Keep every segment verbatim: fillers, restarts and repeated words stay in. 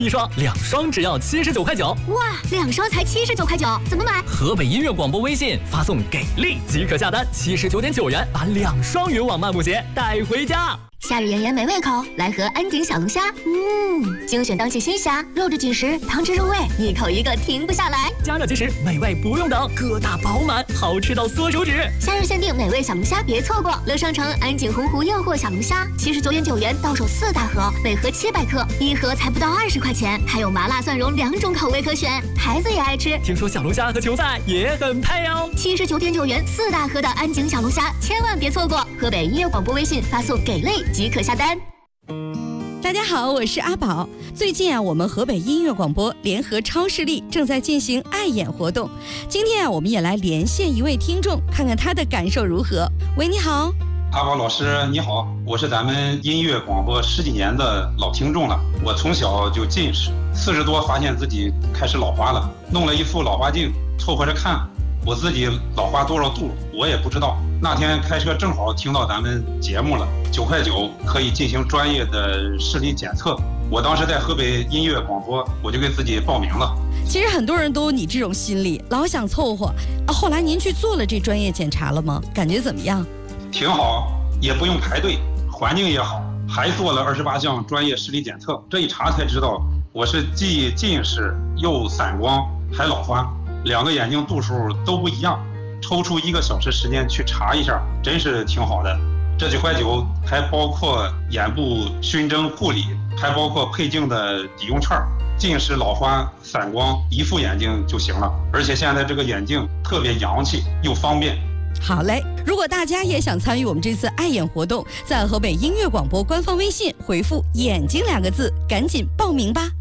一双，两双只要七十九块九。 哇，两双才七十九块九，怎么买？ 河北音乐广播微信发送给力即可下单，七十九点九元把两双云网漫步鞋带回家。 夏日炎炎没胃口，来盒安井小龙虾。嗯，精选当季新虾，肉质紧实，汤汁入味，一口一个停不下来。 加热即食，美味不用等，个大饱满，好吃到缩手指。 夏日限定美味小龙虾，别错过！乐商城安井洪湖诱惑小龙虾，七十九点九元到手四大盒，每盒七百克，一盒才不到二十块钱，还有麻辣蒜蓉两种口味可选，孩子也爱吃。 听说小龙虾和球菜也很配哦。 七十九点九元四大盒的安井小龙虾，千万别错过！河北音乐广播微信发送给力即可下单。 大家好，我是阿宝。最近啊，我们河北音乐广播联合超视力正在进行爱眼活动。今天啊，我们也来连线一位听众，看看他的感受如何。喂，你好。 阿宝老师你好，我是咱们音乐广播十几年的老听众了。我从小就近视，四十多发现自己开始老花了，弄了一副老花镜凑合着看。我自己老花多少度我也不知道。那天开车正好听到咱们节目了，九块九可以进行专业的视力检测。我当时在河北音乐广播，我就给自己报名了。 其实很多人都有你这种心理，老想凑合。后来您去做了这专业检查了吗？感觉怎么样？ 挺好，也不用排队，环境也好，还做了二十八项专业视力检测。这一查才知道，我是既近视又散光还老花，两个眼睛度数都不一样。抽出一个小时时间去查一下，真是挺好的。这九块九还包括眼部熏蒸护理，还包括配镜的抵用券，近视、老花、散光一副眼镜就行了。而且现在这个眼镜特别洋气又方便。 好嘞，如果大家也想参与我们这次爱眼活动，在河北音乐广播官方微信回复眼睛两个字，赶紧报名吧。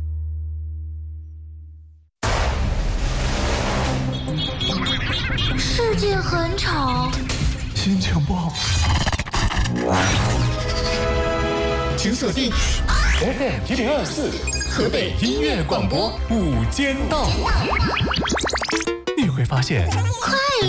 世界很吵， 心情不好，请锁定 F M 一零二四河北音乐广播午间档，你会发现快